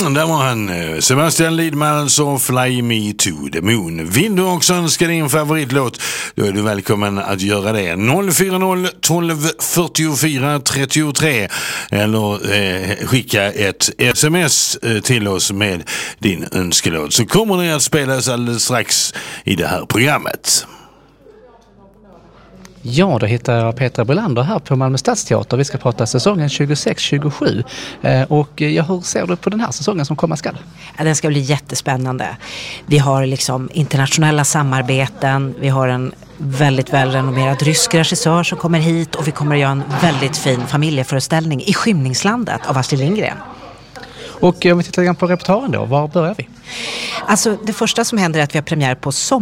där var han. Sebastian Lidman och Fly Me to the Moon. Vill du också önska din favoritlåt, då är du välkommen att göra det. 040 12 44 33 eller skicka ett sms till oss med din önskelåt, så kommer det att spelas alldeles strax i det här programmet. Ja, då hittar jag Petra Bolander här på Malmö Stadsteater. Vi ska prata säsongen 26-27. Och hur ser du på den här säsongen som komma skall? Ja, den ska bli jättespännande. Vi har liksom internationella samarbeten. Vi har en väldigt välrenommerad rysk regissör som kommer hit. Och vi kommer att göra en väldigt fin familjeföreställning i Skymningslandet av Astrid Lindgren. Och om vi tittar på repertoaren då, var börjar vi? Alltså det första som händer är att vi har premiär på